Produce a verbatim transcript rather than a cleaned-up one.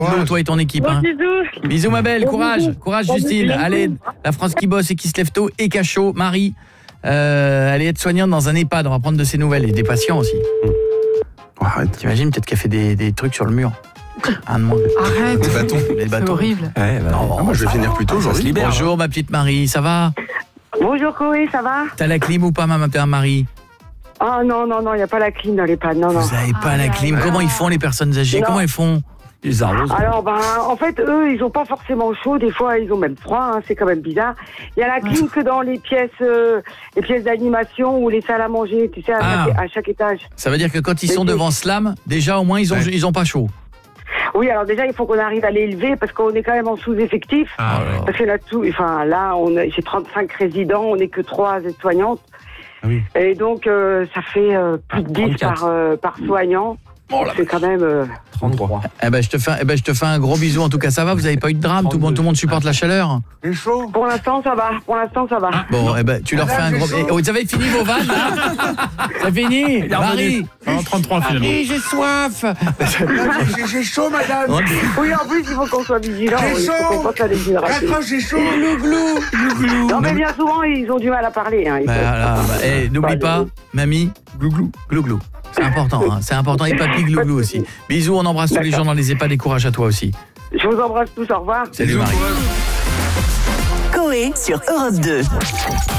Bisous, toi et ton équipe. Hein. Bisous. Bisous ma belle, courage, courage Justine. Allez, la France qui bosse et qui se lève tôt et cachot. Marie, euh, elle est aide-soignante dans un EHPAD, on va prendre de ses nouvelles et des patients aussi. Arrête. T'imagines peut-être qu'elle fait des, des trucs sur le mur. Un de moins. Arrête. Des bâtons. Les C'est bâtons. horrible. Ouais, bah, Non, ah, moi je vais finir plus tôt aujourd'hui. Bonjour ma petite Marie, ça va? Bonjour Chloé, ça va? T'as la clim ou pas ma petite Marie? Ah non, non, non, il n'y a pas la clim dans les pads, non, non. Vous avez pas Ah, la ouais, clim, ouais. comment ils font les personnes âgées? Non. Comment ils font? Ils arrosent. Alors, ben, en fait, eux, ils ont pas forcément chaud. Des fois, ils ont même froid. Hein, c'est quand même bizarre. Il y a la clim que dans les pièces, euh, les pièces d'animation ou les salles à manger, tu sais, à, Ah. chaque, à chaque étage. Ça veut dire que quand ils sont Mais- devant Slam, déjà au moins ils ont Ouais. ils ont pas chaud. Oui, alors déjà, il faut qu'on arrive à l'élever parce qu'on est quand même en sous-effectif. Ah, ouais. Parce que là, tout, enfin, là, on a, j'ai trente-cinq résidents, on n'est que trois aides-soignantes. Ah oui. Et donc, euh, ça fait euh, plus de dix trente-quatre. par, euh, par soignant. Oh la c'est quand même... euh, trente-trois. Eh ben je te fais eh ben je te fais un gros bisou en tout cas, ça va, vous avez pas eu de drame, tout le monde tout le monde supporte la chaleur. C'est chaud. Pour l'instant, ça va. Pour l'instant, ça va. Bon, eh ben tu leur fais un gros eh, oh, vous avez fini vos vannes là? C'est fini. Marie. En trente-trois finalement. Marie, j'ai soif. J'ai j'ai chaud, madame. Oui, en plus, il faut qu'on soit vigilant. J'ai Il faut chaud. qu'on pense à les hydrater. Raccroche, j'ai chaud. Glou, glou. Non, mais bien souvent, ils ont du mal à parler. Hein. Ils Bah, peuvent- voilà, bah, eh, n'oublie pas, mamie, glouglou, glouglou. C'est important, hein, c'est important et papy glouglou aussi. Bisous, on embrasse tous les gens dans les EHPAD et courage à toi aussi. Je vous embrasse tous, au revoir. Salut Marie. Coé sur Europe deux.